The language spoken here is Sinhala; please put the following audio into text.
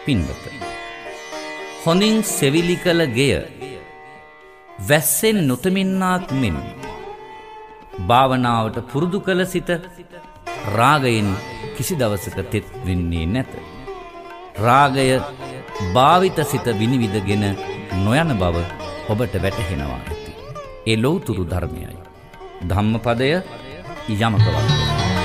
පින්වත, හොඳින් සෙවිලි කළ ගෙය වැස්සෙන් නොතමින්නාක් මෙන් භාවනාවට පුරුදු කළ සිත රාගයෙන් කිසි දවසක තෙත් වෙන්නේ නැත. රාගය භාවිත සිත විනිවිදගෙන නොයන බව ඔබට වැටහෙනවා ඇති. ඒ ලෞතුරු ධර්මයයි. ධම්මපදය යමක වර්ගය.